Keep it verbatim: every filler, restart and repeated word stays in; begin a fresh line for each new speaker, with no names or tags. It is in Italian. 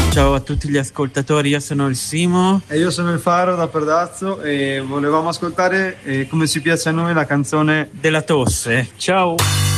Ciao a tutti gli ascoltatori, io sono il Simo.
E io sono il Faro da Perdazzo e volevamo ascoltare eh, come ci piace a noi la canzone
Della tosse. Ciao!